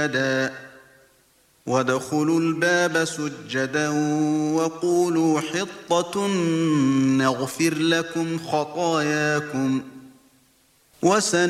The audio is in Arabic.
وادخلوا الباب سجدا وقولوا حطة نغفر لكم خطاياكم